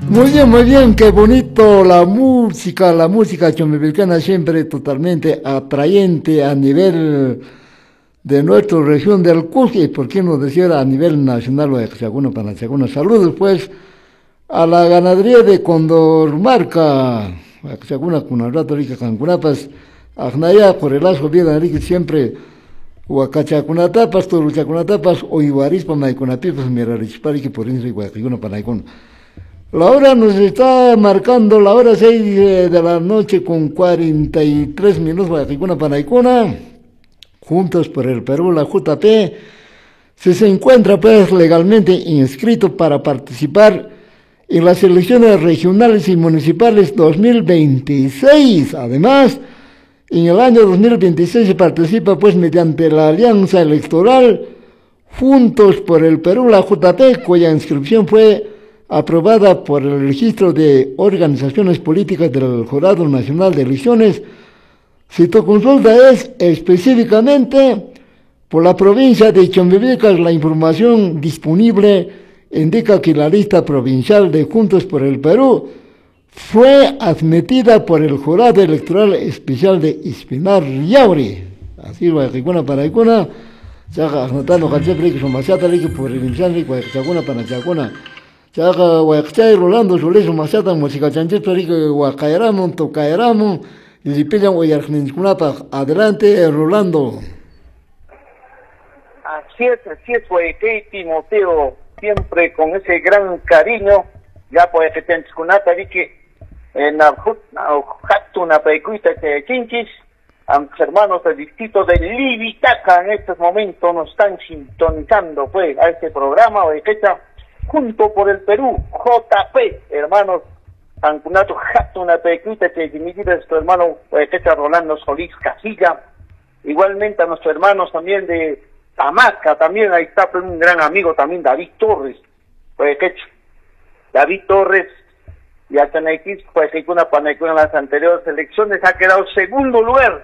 Muy bien, qué bonito la música chomipilcana siempre totalmente atrayente a nivel de nuestra región del Cusco y por qué no decir a nivel nacional o hexagono para hexagono. Saludos pues a la ganadería de Condormarca, hexagona con rato rica cancunapas, agnaya por el aso vida rica siempre huacachakunatapas, toruchakunatapas, o ibarispa maicunapipas, mirarichpari que por inri huacachuno para la hora nos está marcando la hora 6 de la noche con 43 minutos, Guayacicuna Panaicuna, juntos por el Perú, la JP, se encuentra pues legalmente inscrito para participar en las elecciones regionales y municipales 2026. Además, en el año 2026 se participa pues mediante la alianza electoral Juntos por el Perú, la JP, cuya inscripción fue aprobada por el registro de organizaciones políticas del Jurado Nacional de Elecciones. Si tu consulta es específicamente por la provincia de Chombivilcas, la información disponible indica que la lista provincial de Juntos por el Perú fue admitida por el Jurado Electoral Especial de Espinar Yauri. Así va para Icuna, ya anotando que son más por el inicial para Chacuna. Chaga Huaychay Rolando Soles Masata Música Chanchis Perique Huacaeramo, Tocaeramo, y si pillan Huayarjninchkunapa. Adelante, Rolando. Así es, Huaycay Timoteo, siempre con ese gran cariño, ya pues que Chanchkunapa Rique, en Hatuna Paicuita Chinchis, a mis hermanos del distrito de Libitaca en estos momentos nos están sintonizando, pues, a este programa, Huaycay Junto por el Perú, JP, hermanos, Ancunato Hatuna Pecuita, que dimite nuestro hermano Rolando Solís Casilla, igualmente a nuestros hermanos también de Tamasca, también ahí está pues, un gran amigo también, David Torres, David Torres, y hasta Naitis, pues una Panaicuna en las anteriores elecciones ha quedado segundo lugar,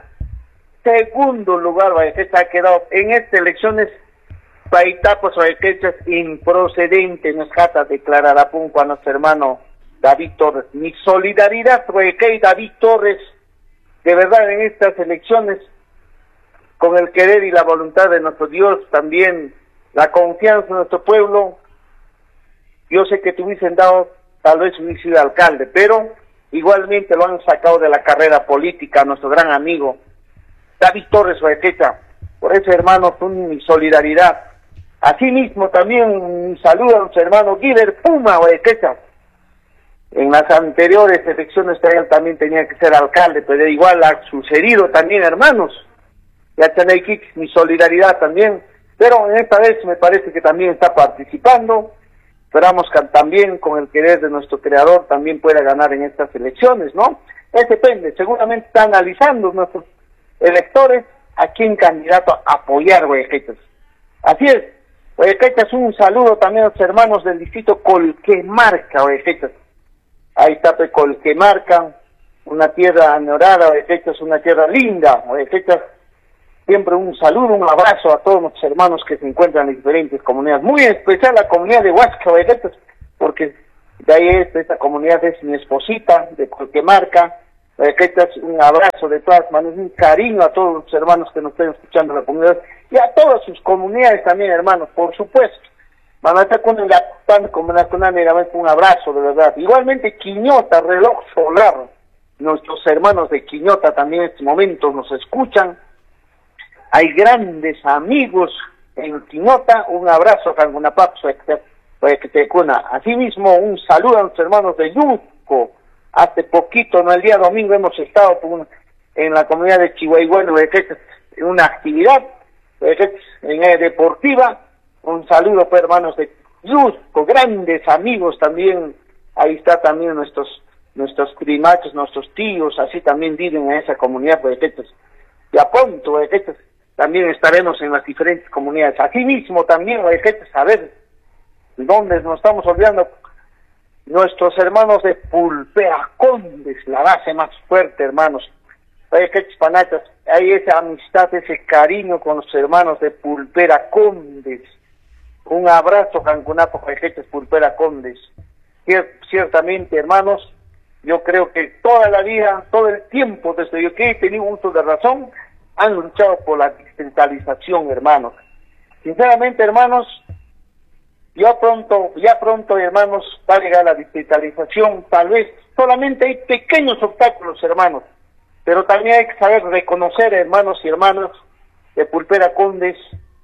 ha quedado en estas elecciones. Paitapos o quechas improcedente nos jata declarar a punto a nuestro hermano David Torres. Mi solidaridad, David Torres, de verdad en estas elecciones, con el querer y la voluntad de nuestro Dios, también la confianza en nuestro pueblo. Yo sé que te hubiesen dado, tal vez hubiese sido alcalde, pero igualmente lo han sacado de la carrera política, nuestro gran amigo David Torres, por eso, hermanos, mi solidaridad. Asimismo, también un saludo a nuestro hermano Guiler Puma, en las anteriores elecciones él también tenía que ser alcalde, pero igual ha sucedido también, hermanos. Ya tenéis mi solidaridad también, pero en esta vez me parece que también está participando. Esperamos que también con el querer de nuestro creador también pueda ganar en estas elecciones, ¿no? Depende, seguramente está analizando nuestros electores a quién candidato a apoyar, Así es. Huaycachas, un saludo también a los hermanos del distrito Colquemarca, Huaycachas. Ahí está Colquemarca, una tierra añorada, Huaycachas, una tierra linda, Huaycachas. Siempre un saludo, un abrazo a todos nuestros hermanos que se encuentran en diferentes comunidades. Muy especial la comunidad de Huasca, Huaycachas, porque de ahí esta comunidad es mi esposita, de Colquemarca. Huaycachas, un abrazo de todas maneras, un cariño a todos los hermanos que nos estén escuchando en la comunidad y a todas sus comunidades también, hermanos, por supuesto. Un abrazo, de verdad. Igualmente, Quiñota, Reloj Solar, nuestros hermanos de Quiñota también en estos momentos nos escuchan. Hay grandes amigos en Quiñota, un abrazo, Cangunapapso, Asimismo, un saludo a nuestros hermanos de Yusco. Hace poquito, no el día domingo, hemos estado en la comunidad de Chihuahuano, en una actividad deportiva. Un saludo, pues, hermanos de Yusco, grandes amigos también. Ahí está también nuestros primachos, nuestros tíos, así también viven en esa comunidad, y a punto, también estaremos en las diferentes comunidades. Aquí mismo también, a ver, ¿dónde nos estamos olvidando? Nuestros hermanos de Pulpera Condes, la base más fuerte, hermanos. Panatas, hay esa amistad, ese cariño con los hermanos de Pulpera Condes. Un abrazo, Cancunapo, Pulpera Condes. Ciertamente, hermanos, yo creo que toda la vida, todo el tiempo, desde que he tenido uso de razón, han luchado por la descentralización, hermanos. Sinceramente, hermanos, ya pronto, hermanos, va a llegar la descentralización. Tal vez solamente hay pequeños obstáculos, hermanos, pero también hay que saber reconocer, hermanos y hermanas de Pulpera Condes,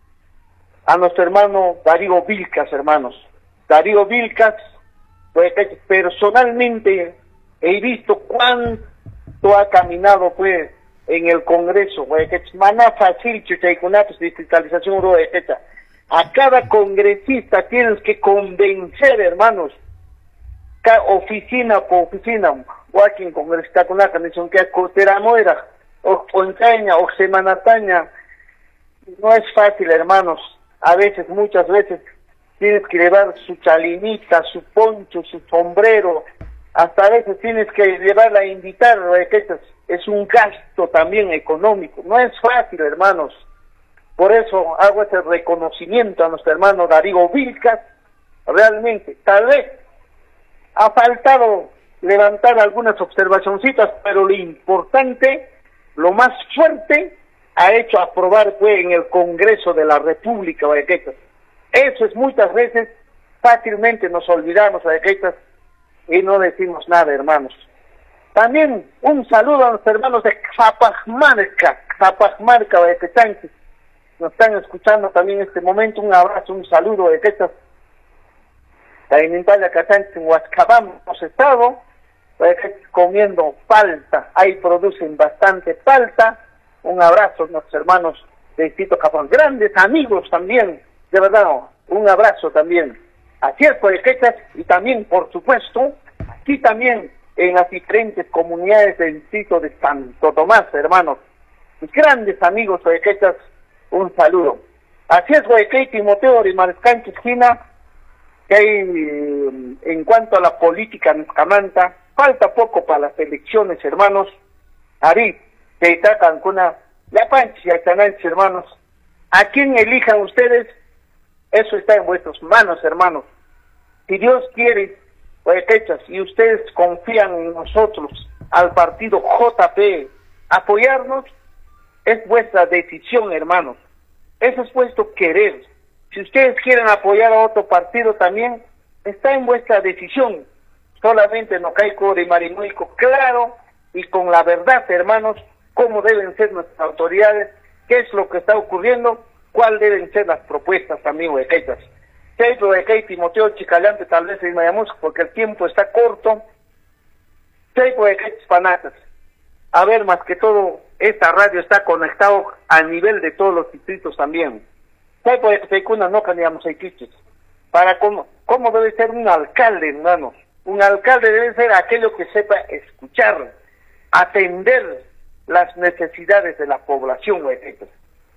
a nuestro hermano Darío Vilcas, hermanos. Darío Vilcas, pues, personalmente he visto cuánto ha caminado, pues, en el Congreso, pues, mana fácil, digitalización, a cada congresista tienes que convencer, hermanos, cada oficina por oficina, o aquí en congresista con la canción que acosteramoera, o entraña, o semanataña, no es fácil, hermanos. A veces, muchas veces, tienes que llevar su chalinita, su poncho, su sombrero, hasta a veces tienes que llevarla a invitar, es un gasto también económico, no es fácil, hermanos. Por eso hago ese reconocimiento a nuestro hermano Darío Vilcas. Realmente, tal vez ha faltado levantar algunas observacioncitas, pero lo importante, lo más fuerte, ha hecho aprobar fue en el Congreso de la República, Vallequetas. Eso es muchas veces, fácilmente nos olvidamos, Vallequetas, y no decimos nada, hermanos. También un saludo a los hermanos de Xapajmarca, Vallequetas, nos están escuchando también en este momento. Un abrazo, un saludo, Vallequetas. En Italia, en Huascabam hemos estado, comiendo palta, ahí producen bastante palta. Un abrazo a nuestros hermanos de Distrito Capón, grandes amigos también, de verdad, un abrazo también. Así es, Vallequetas, y también, por supuesto, aquí también en las diferentes comunidades del distrito de Santo Tomás, hermanos, mis grandes amigos, Vallequetas, un saludo. Así es, Guayquey, Timoteo y Mariscanchi Esquina, que hay, en cuanto a la política en Escamanta, falta poco para las elecciones, hermanos. Ari, que está Cancuna, la Panchi, hermanos. ¿A quién elijan ustedes? Eso está en vuestras manos, hermanos. Si Dios quiere, Guayquechas, y ustedes confían en nosotros, al partido JP, apoyarnos, es vuestra decisión, hermanos. Eso es vuestro querer. Si ustedes quieren apoyar a otro partido también, está en vuestra decisión. Solamente no cae cobre y marimuico, claro, y con la verdad, hermanos, cómo deben ser nuestras autoridades, qué es lo que está ocurriendo, cuáles deben ser las propuestas también, Huequetas. Pedro de Timoteo Chicalante, tal vez en Mayamos, porque el tiempo está corto. Pedro de Panatas. A ver, más que todo, esta radio está conectado a nivel de todos los distritos también. Para cómo debe ser un alcalde, hermanos. Un alcalde debe ser aquello que sepa escuchar, atender las necesidades de la población, Huequetas.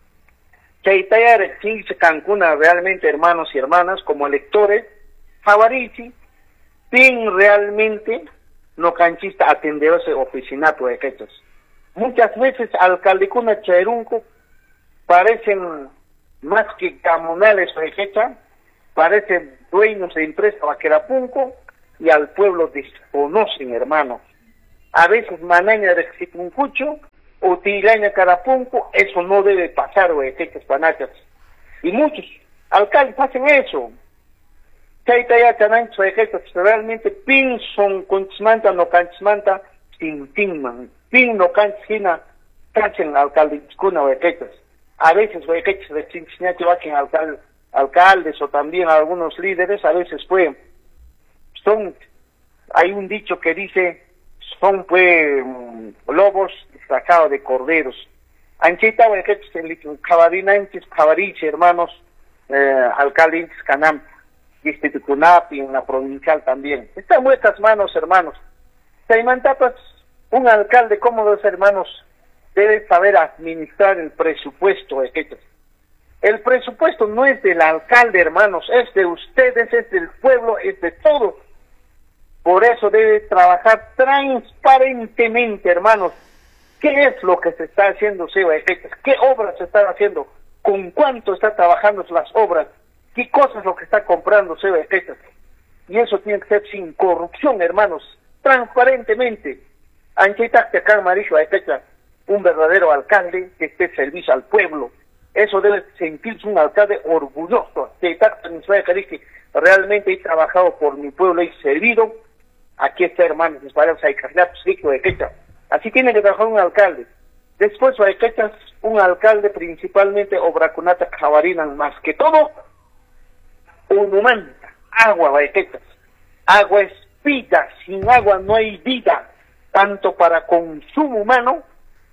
Cancuna realmente, hermanos y hermanas, como electores, Javarichi, bien realmente no canchista atender ese oficinato de quechas. Muchas veces alcaldecuna Chairunco parecen más que camonales de quecha, parecen dueños de empresa Vaquerapunco y al pueblo desconocen, hermanos. A veces manaña de Xipuncucho o Tilaña Carapunco, eso no debe pasar, quechas panachas. Y muchos alcaldes hacen eso. Chaitaya Chanancho de quechas, realmente pin son conchmanta no canchmanta sin tinman. Pin no canchina canchen alcaldescuna de quechas. A veces quechas de Chinchinachi vaquen alcaldes o también algunos líderes, a veces hay un dicho que dice, son lobos disfrazados de corderos. Anchita Cabariche, hermanos, alcaldes Canam, Distritucunapi, en la provincial también. Está en vuestras manos, hermanos. Taimantapas, un alcalde, como los hermanos, debe saber administrar el presupuesto de quechas. El presupuesto no es del alcalde, hermanos, es de ustedes, es del pueblo, es de todos. Por eso debe trabajar transparentemente, hermanos. ¿Qué es lo que se está haciendo, Seba de quechas? ¿Qué obras se están haciendo? ¿Con cuánto está trabajando las obras? ¿Qué cosas es lo que está comprando, Seba de quechas? y eso tiene que ser sin corrupción, hermanos, transparentemente. Anchetac acá Marisho Aequecha, un verdadero alcalde que esté servicio al pueblo. Eso debe sentirse un alcalde orgulloso. Que realmente he trabajado por mi pueblo, he servido. Aquí está, hermanos, así tiene que trabajar un alcalde. Después, un alcalde principalmente Obracunata Javarinan, más que todo, un humano, agua, agua es vida, sin agua no hay vida, tanto para consumo humano,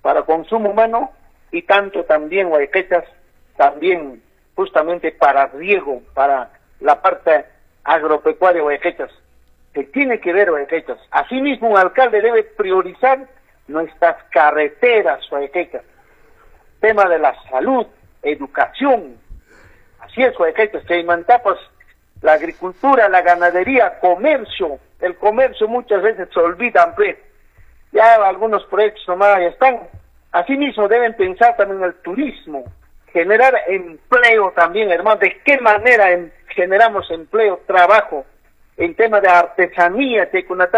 y tanto también, también justamente para riego, para la parte agropecuaria, que tiene que ver, Asimismo, un alcalde debe priorizar nuestras carreteras, tema de la salud, educación. Así es, que Mantapas, la agricultura, la ganadería, comercio. El comercio muchas veces se olvidan, pues. Ya algunos proyectos nomás ya están. Asimismo, deben pensar también en el turismo, generar empleo también, hermano. ¿De qué manera generamos empleo, trabajo? En tema de artesanía,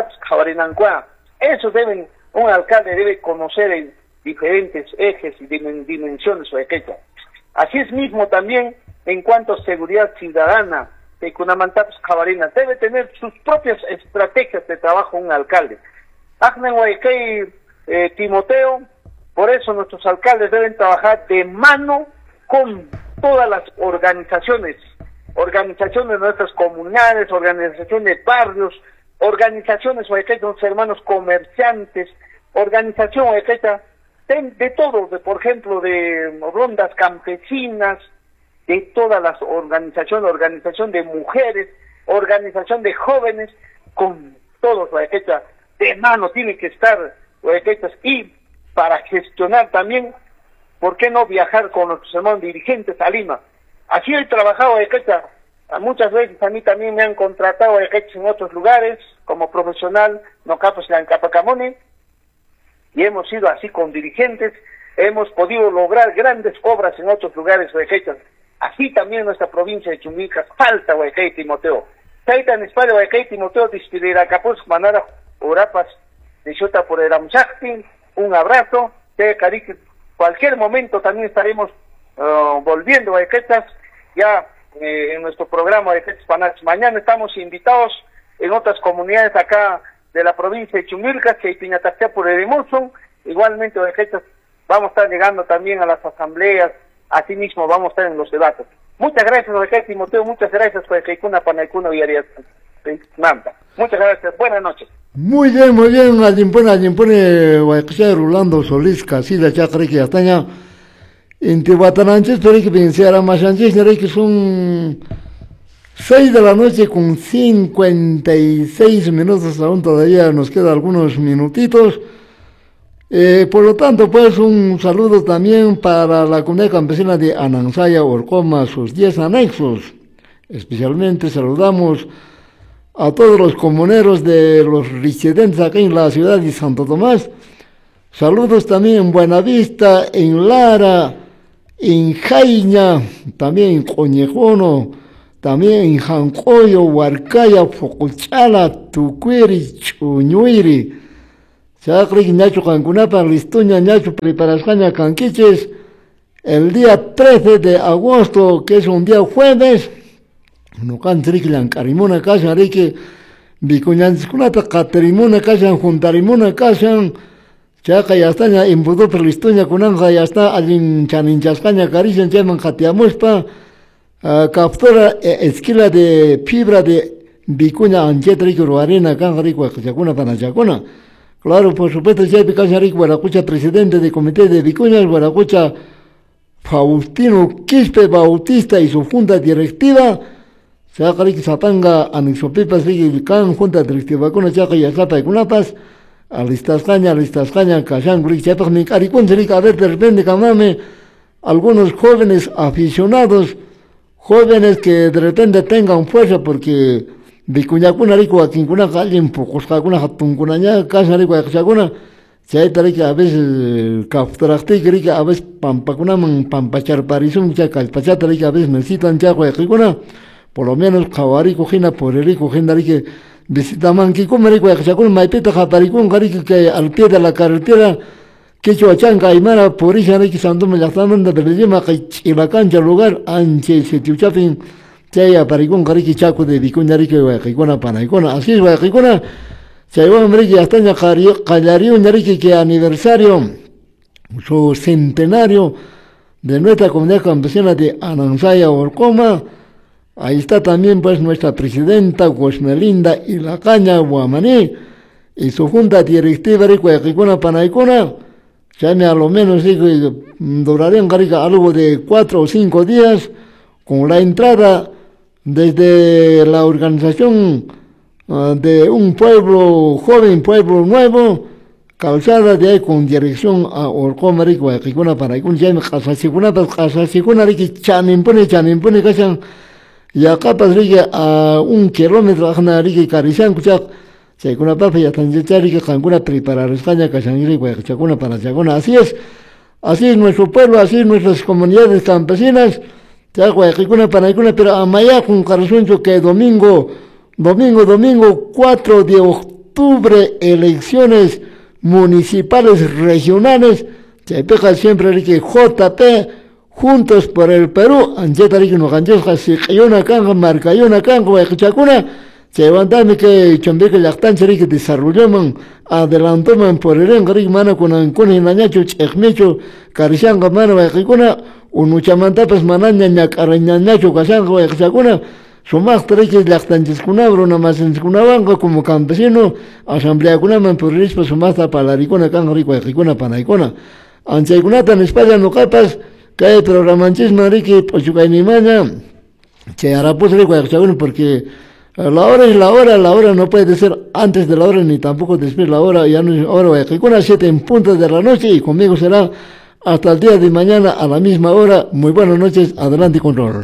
eso un alcalde debe conocer en diferentes ejes y dimensiones. Así es mismo también en cuanto a seguridad ciudadana, debe tener sus propias estrategias de trabajo un alcalde. Timoteo, por eso nuestros alcaldes deben trabajar de mano con todas las organizaciones de nuestras comunidades, organizaciones de barrios, organizaciones de los hermanos comerciantes, organización de todo, por ejemplo, de rondas campesinas, de todas las organizaciones, organización de mujeres, organización de jóvenes, con todos, de mano tiene que estar, y para gestionar también, ¿por qué no viajar con nuestros hermanos dirigentes a Lima? Así he trabajado, muchas veces a mí también me han contratado en otros lugares, como profesional, no capos en Capacamone, y hemos sido así con dirigentes, hemos podido lograr grandes obras en otros lugares, así también en nuestra provincia de Chumilcas, falta, Timoteo. Taitan España, Timoteo, Dispidera Capuz, Manara, Orapas, de Xota por el Amchactin, un abrazo, cualquier momento también estaremos volviendo, ya en nuestro programa de Panach. Mañana estamos invitados en otras comunidades acá de la provincia de Chumilcas, que Piñatactea por el Hermoso. Igualmente, vamos a estar llegando también a las asambleas, asimismo vamos a estar en los debates. Muchas gracias, Timoteo, muchas gracias por el Panaicuna y Manta. Muchas gracias, buenas noches. Muy bien, Ayimpone, Rolando Solís, Casilla, Chacrequi, Astaña. En Tihuatananches, pero que pensar a Machanches, que son 6 de la noche con 56 minutos, aún todavía nos quedan algunos minutitos. Por lo tanto, pues un saludo también para la comunidad campesina de Anansaya, Orcoma, sus 10 anexos. Especialmente saludamos a todos los comuneros de los residentes aquí en la ciudad de Santo Tomás. Saludos también en Buenavista, en Lara, en Jaiña, también en Coñejono, también en Jancoyo, Huarcaya, Focuchala, Tucuiri, Chuñuiri. Chacri, Nacho Cancunapa, Listuña, Nacho Preparascaña, Canquiches, el día 13 de agosto, que es un día jueves, no cantriquilan, Carimona, Casan, Rique, Vicuñanzcunata, Caterimona, Casan, Juntarimona, Casan, Chaca ya está en Budó Perlistoña Kunanja ya está allí Chaninchascaña Carician Chaman Jatiamuspa captura esquila de fibra de Vicuña Anchetrico Ruarena Canjarico Chacuna Panachacuna. Claro, por supuesto, ya Picañarico Guaracucha, presidente del comité de Vicuña, Guaracucha Faustino Quispe Bautista y su junta directiva. Chacarico Zapanga Anixopipas Can junta directiva con Chaca y Zapa y Cunapas. Alistas caña, Cachán, Grichapas, mi caricón, a ver, de repente, camame, algunos jóvenes aficionados, jóvenes que de repente tengan fuerza, porque Vicuñacuna rico, a Quincuna, alguien, pocos, alguna, Jatuncunaña, Casa rico, a Chacuna, Chaitarica, a veces, Caftractic, a veces, Pampacunaman, Pampachar Parizum, Chacal, Pachata, a veces, necesitan Chaco, a Quicuna. por lo menos Kawarico Gina, Porerico Gina, que visitaman que como rico, que sacó un maipeta, Japaricón, que al pie de la carretera, que Chuachanga, Aymara, Porija, que Sandoma, Yazamanda, Belema, y la cancha, lugar, Anche, Setiuchafin, Chaya, Paricón, Cariki, Chaco, de Vicuña, Ricona, Panaicona, así es, Ricona, Chayón, Merique, Astaña, Callario, Narique, que aniversario, su centenario de nuestra comunidad campesina de Anansaya, Orcoma. Ahí está también pues nuestra presidenta Guasmelinda y la Caña Guamaní y su junta directiva Ricona Panaicona. Ya a lo menos durarían algo de 4 o 5 días con la entrada desde la organización de un pueblo joven, pueblo nuevo, calzada de ahí con dirección a Orcoma Ricona Panaicona. Ya me casasicuna chanimpone casan. Y acá pasría a 1 kilómetro a Rique Carizán, se con una papa y hasta que Cancuna preparar España, Casangri, Chacuna para Chacuna. Así es nuestro pueblo, así es nuestras comunidades campesinas, Chacuna para Chacuna, pero a Maya con Carazoncho que domingo 4 de octubre, elecciones municipales regionales, se pega siempre Rique JP. Juntos por el Perú, Anjetari que no ganjos casi una canga, marca una canga, Chacuna, se levantame que Chombeque Lactancheri que desarrollaman, adelantaman por el Engari, mano con Anconi, Nañacho, Chekmecho, Carishanga, mano, Chacuna, un muchamantapas manaña, Carañacho, Casanga, Chacuna, su más treques Lactanches Cunabro, una más en Cunabanga como campesino, asamblea Cunaman por el rispo, su más palaricona, Cangrico, Chacuna, Panaicona, Anchecunata en España no capas. Que hay programanchismo Ricky Pochucainimana, que hará pues rico porque la hora es la hora no puede ser antes de la hora ni tampoco después de la hora, ya no es hora, que con las 7 en punto de la noche y conmigo será hasta el día de mañana a la misma hora. Muy buenas noches, adelante control.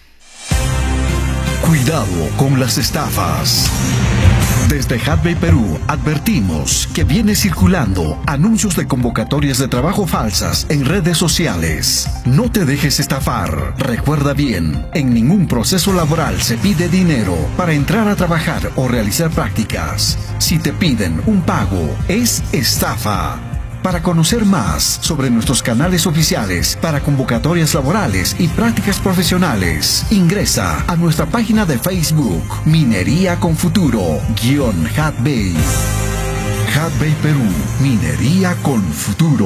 Cuidado con las estafas. Desde Hatbay Perú advertimos que viene circulando anuncios de convocatorias de trabajo falsas en redes sociales. No te dejes estafar. Recuerda bien, en ningún proceso laboral se pide dinero para entrar a trabajar o realizar prácticas. Si te piden un pago, es estafa. Para conocer más sobre nuestros canales oficiales para convocatorias laborales y prácticas profesionales, ingresa a nuestra página de Facebook, Minería con Futuro, _Hatbay. Hatbay Perú, Minería con Futuro.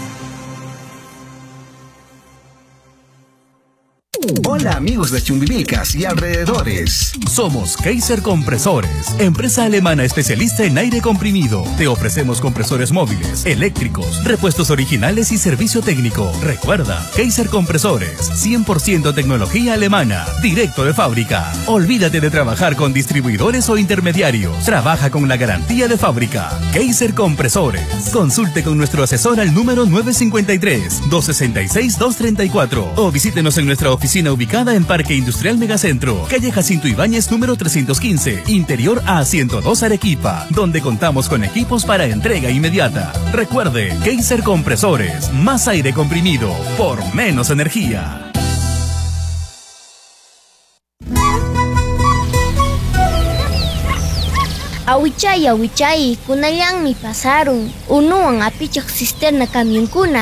Hola amigos de Chumbivilcas y alrededores. Somos Kaiser Compresores, empresa alemana especialista en aire comprimido. Te ofrecemos compresores móviles, eléctricos, repuestos originales y servicio técnico. Recuerda, Kaiser Compresores, 100% tecnología alemana, directo de fábrica. Olvídate de trabajar con distribuidores o intermediarios. Trabaja con la garantía de fábrica. Kaiser Compresores. Consulte con nuestro asesor al número 953-266-234 o visítenos en nuestra oficina ubicada en Parque Industrial Megacentro, calle Jacinto Ibáñez número 315, interior A102 Arequipa, donde contamos con equipos para entrega inmediata. Recuerde, Kaiser Compresores, más aire comprimido por menos energía. Awichay, kunayang mi pasaron. Unuang apichak cisterna kamionkuna.